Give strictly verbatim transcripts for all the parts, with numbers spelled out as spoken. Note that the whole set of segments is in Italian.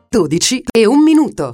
dodici e un minuto.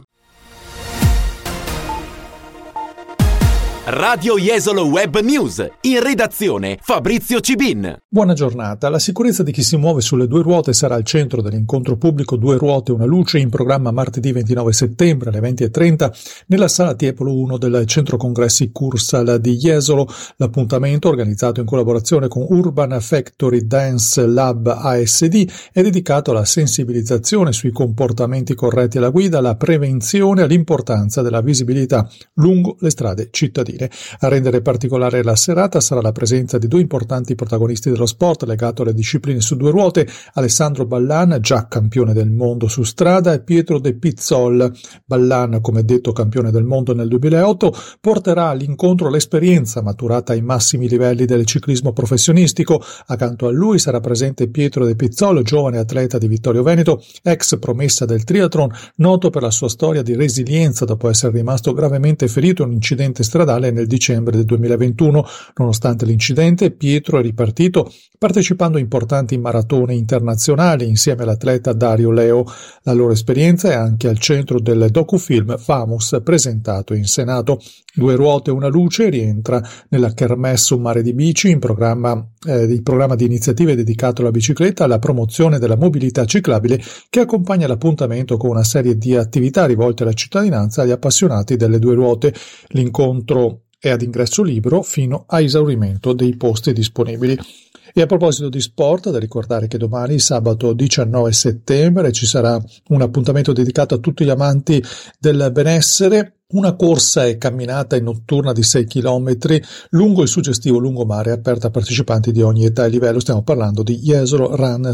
Radio Jesolo Web News, in redazione Fabrizio Cibin. Buona giornata. La sicurezza di chi si muove sulle due ruote sarà al centro dell'incontro pubblico Due Ruote Una Luce, in programma martedì ventinove settembre alle venti e trenta nella sala Tiepolo uno del centro congressi Cursal di Jesolo. L'appuntamento, organizzato in collaborazione con Urban Factory Dance Lab A S D, è dedicato alla sensibilizzazione sui comportamenti corretti alla guida, alla prevenzione e all'importanza della visibilità lungo le strade cittadine. A rendere particolare la serata sarà la presenza di due importanti protagonisti dello sport legato alle discipline su due ruote: Alessandro Ballan, già campione del mondo su strada, e Pietro De Pizzol. Ballan, come detto campione del mondo nel duemilaotto, porterà all'incontro l'esperienza maturata ai massimi livelli del ciclismo professionistico. Accanto a lui sarà presente Pietro De Pizzol, giovane atleta di Vittorio Veneto, ex promessa del triathlon, noto per la sua storia di resilienza dopo essere rimasto gravemente ferito in un incidente stradale nel dicembre del duemilaventuno. Nonostante l'incidente, Pietro è ripartito partecipando a importanti maratone internazionali insieme all'atleta Dario Leo. La loro esperienza è anche al centro del docufilm Famous presentato in Senato. Due Ruote Una Luce rientra nella Kermesse Un Mare di Bici, in programma, eh, il programma di iniziative dedicato alla bicicletta e alla promozione della mobilità ciclabile, che accompagna l'appuntamento con una serie di attività rivolte alla cittadinanza e agli appassionati delle due ruote. L'incontro è ad ingresso libero fino a esaurimento dei posti disponibili. E a proposito di sport, da ricordare che domani, sabato diciannove settembre, ci sarà un appuntamento dedicato a tutti gli amanti del benessere, una corsa e camminata notturna di sei chilometri lungo il suggestivo lungomare, aperta a partecipanti di ogni età e livello. Stiamo parlando di Jesolo Run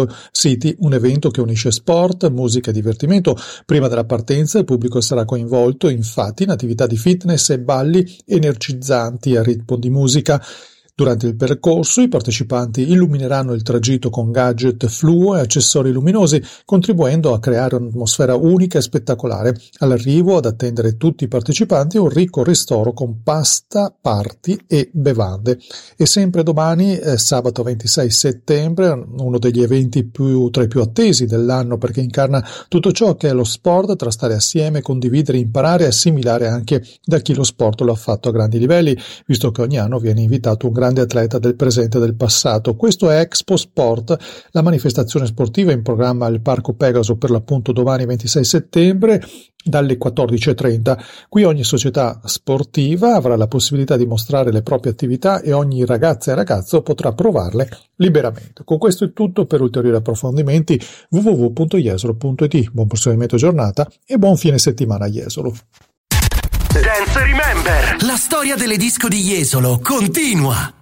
City, un evento che unisce sport, musica e divertimento. Prima della partenza il pubblico sarà coinvolto infatti in attività di fitness e balli energizzanti a ritmo di musica. Durante il percorso i partecipanti illumineranno il tragitto con gadget fluo e accessori luminosi, contribuendo a creare un'atmosfera unica e spettacolare. All'arrivo, ad attendere tutti i partecipanti, un ricco ristoro con pasta, party e bevande. E sempre domani, eh, sabato ventisei settembre, uno degli eventi più, tra i più attesi dell'anno, perché incarna tutto ciò che è lo sport, tra stare assieme, condividere, imparare e assimilare anche da chi lo sport lo ha fatto a grandi livelli, visto che ogni anno viene invitato un grande atleta del presente e del passato. Questo è Expo Sport, la manifestazione sportiva in programma al Parco Pegaso per l'appunto domani ventisei settembre dalle quattordici e trenta. Qui ogni società sportiva avrà la possibilità di mostrare le proprie attività e ogni ragazza e ragazzo potrà provarle liberamente. Con questo è tutto. Per ulteriori approfondimenti w w w punto jesolo punto i t. Buon proseguimento giornata e buon fine settimana a Jesolo. Dance Remember, la storia delle disco di Jesolo continua.